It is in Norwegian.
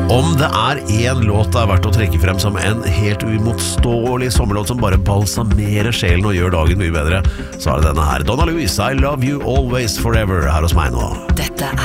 Om det en låt det vært å trekke frem som en helt uimotståelig sommerlåt som bare balsamerer sjelen og gjør dagen mye bedre, så det denne her. Donna Louise, I Love You Always Forever, her hos meg nå. Dette